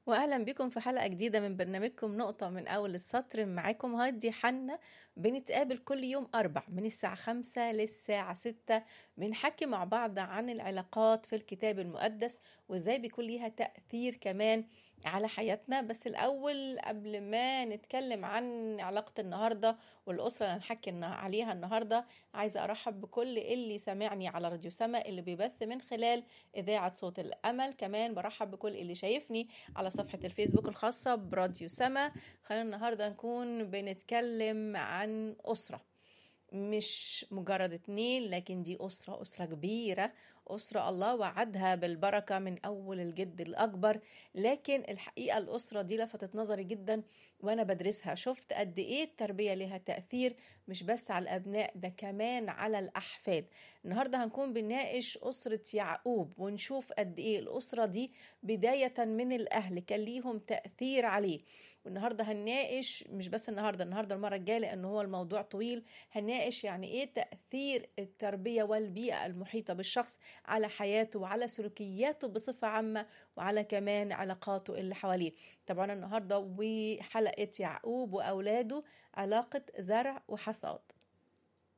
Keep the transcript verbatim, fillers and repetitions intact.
واهلا بكم في حلقه جديده من برنامجكم نقطه من اول السطر. معاكم هادي حنا. بنتقابل كل يوم اربع من الساعه خمسة للساعه ستة. بنحكي مع بعض عن العلاقات في الكتاب المقدس وازاي بيكون ليها تاثير كمان على حياتنا. بس الاول قبل ما نتكلم عن علاقه النهارده والاسره اللي هنحكي النا- عليها النهارده، عايزه ارحب بكل اللي سامعني على راديو سما اللي بيبث من خلال اذاعه صوت الامل. كمان برحب بكل اللي شايفني على صفحة الفيسبوك الخاصة براديو سما. خلينا النهاردة نكون بنتكلم عن أسرة، مش مجرد اتنين، لكن دي أسرة أسرة كبيرة، أسرة الله وعدها بالبركة من أول الجد الأكبر. لكن الحقيقة الأسرة دي لفتت نظري جدا وأنا بدرسها. شفت قد إيه التربية لها تأثير مش بس على الأبناء، ده كمان على الأحفاد. النهاردة هنكون بنناقش أسرة يعقوب ونشوف قد إيه الأسرة دي بداية من الأهل كان ليهم تأثير عليه. والنهاردة هنناقش، مش بس النهاردة النهاردة المرة الجاية لأنه هو الموضوع طويل، هنناقش يعني ايه تأثير التربية والبيئة المحيطة بالشخص على حياته وعلى سلوكياته بصفة عامة وعلى كمان علاقاته اللي حواليه. طبعا النهاردة وحلقة يعقوب وأولاده علاقة زرع وحصاد.